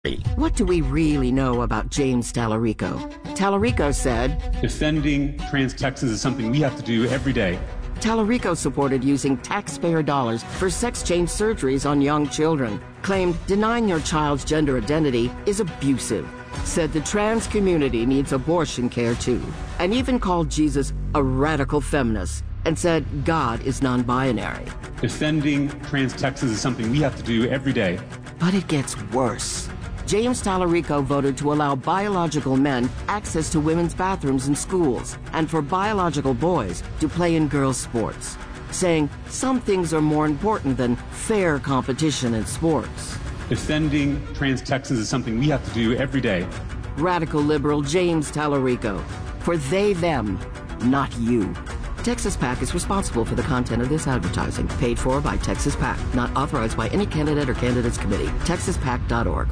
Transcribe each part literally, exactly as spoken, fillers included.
What do we really know about James Tallarico? Tallarico said, defending trans Texans is something we have to do every day. Tallarico supported using taxpayer dollars for sex change surgeries on young children, claimed denying your child's gender identity is abusive, said the trans community needs abortion care too, and even called Jesus a radical feminist, and said God is non-binary. Defending trans Texans is something we have to do every day. But it gets worse. James Tallarico voted to allow biological men access to women's bathrooms in schools and for biological boys to play in girls' sports, saying some things are more important than fair competition in sports. Defending trans Texans is something we have to do every day. Radical liberal James Tallarico. For they, them, not you. Texas PAC is responsible for the content of this advertising, paid for by Texas PAC, not authorized by any candidate or candidates committee. texas pac dot org.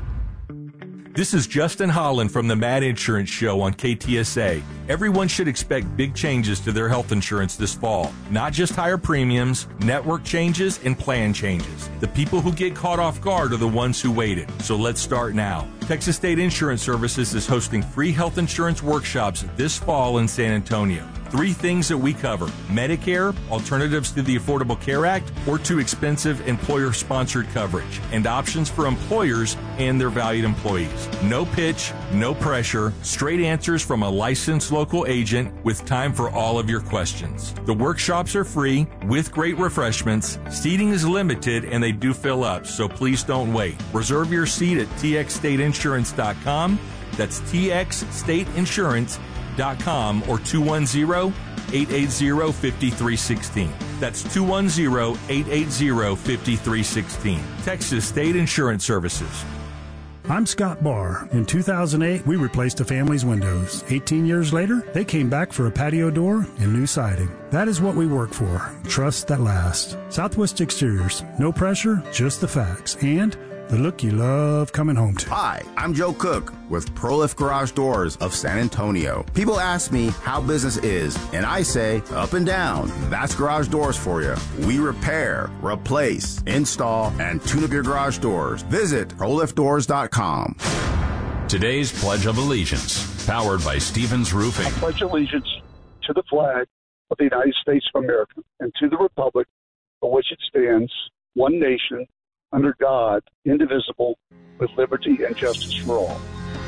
This is Justin Holland from the Mad Insurance Show on K T S A. Everyone should expect big changes to their health insurance this fall. Not just higher premiums, network changes, and plan changes. The people who get caught off guard are the ones who waited. So let's start now. Texas State Insurance Services is hosting free health insurance workshops this fall in San Antonio. Three things that we cover: Medicare, alternatives to the Affordable Care Act, or too expensive employer-sponsored coverage, and options for employers and their valued employees. No pitch, no pressure, straight answers from a licensed local agent with time for all of your questions. The workshops are free with great refreshments. Seating is limited and they do fill up, so please don't wait. Reserve your seat at t x state insurance dot com. That's t x state insurance dot com. Dot com or two one zero, eight eight zero, five three one six. That's two one zero, eight eight zero, five three one six. Texas State Insurance Services. I'm Scott Barr. In two thousand eight, we replaced a family's windows. eighteen years later, they came back for a patio door and new siding. That is what we work for. Trust that lasts. Southwest Exteriors. No pressure, just the facts. And the look you love coming home to. Hi, I'm Joe Cook with ProLift Garage Doors of San Antonio. People ask me how business is, and I say up and down. That's garage doors for you. We repair, replace, install, and tune up your garage doors. Visit pro lift doors dot com. Today's Pledge of Allegiance, powered by Stevens Roofing. I pledge allegiance to the flag of the United States of America and to the republic for which it stands, one nation, under God, indivisible, with liberty and justice for all.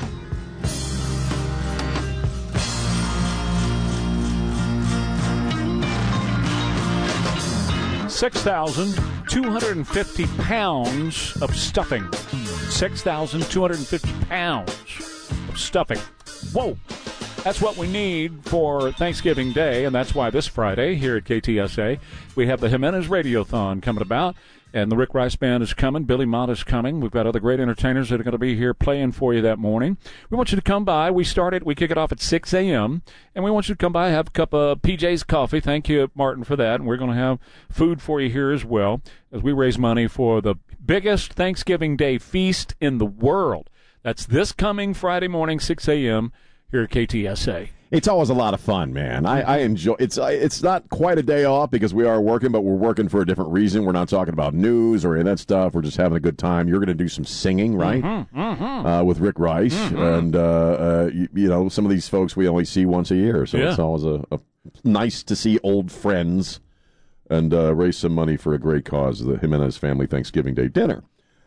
six thousand two hundred fifty pounds of stuffing. six thousand two hundred fifty pounds of stuffing. Whoa! That's what we need for Thanksgiving Day, and that's why this Friday here at K T S A, we have the Jimenez Radiothon coming about. And the Rick Rice Band is coming. Billy Mott is coming. We've got other great entertainers that are going to be here playing for you that morning. We want you to come by. We start it, we kick it off at six a.m., and we want you to come by, have a cup of P J's coffee. Thank you, Martin, for that. And we're going to have food for you here as well as we raise money for the biggest Thanksgiving Day feast in the world. That's this coming Friday morning, six a.m., here at K T S A. It's always a lot of fun, man. I, I enjoy it's it's not quite a day off because we are working, but we're working for a different reason. We're not talking about news or any of that stuff. We're just having a good time. You're going to do some singing, right? Mm-hmm, mm-hmm. Uh, with Rick Rice. Mm-hmm. And, uh, uh, you, you know, some of these folks we only see once a year. So yeah. It's always a, a nice to see old friends and uh, raise some money for a great cause, the Jimenez Family Thanksgiving Day Dinner.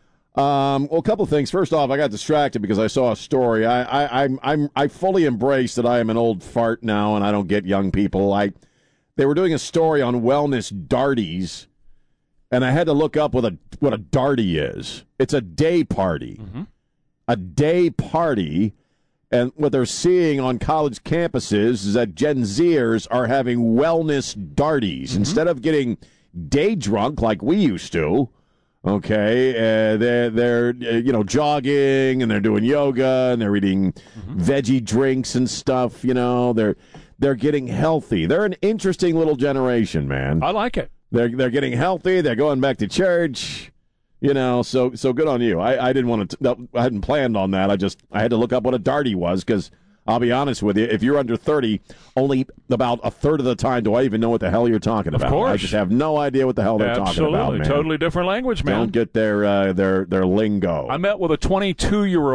Um, well, a couple of things. First off, I got distracted because I saw a story. I, I, I'm, I'm, I fully embrace that I am an old fart now, and I don't get young people. I, they were doing a story on wellness darties, and I had to look up what a what a darty is. It's a day party, mm-hmm. a day party, and what they're seeing on college campuses is that Gen Zers are having wellness darties mm-hmm. instead of getting day drunk like we used to. Okay, uh, they're, they're uh, you know, jogging, and they're doing yoga, and they're eating mm-hmm. veggie drinks and stuff, you know. They're they're getting healthy. They're an interesting little generation, man. I like it. They're they're getting healthy. They're going back to church, you know, so so good on you. I, I didn't want to, I hadn't planned on that. I just, I had to look up what a darty was because I'll be honest with you. If you're under thirty, only about a third of the time do I even know what the hell you're talking about. Of course. I just have no idea what the hell they're Absolutely. talking about, man. Totally different language, man. Don't get their uh, their their lingo. I met with a twenty-two-year-old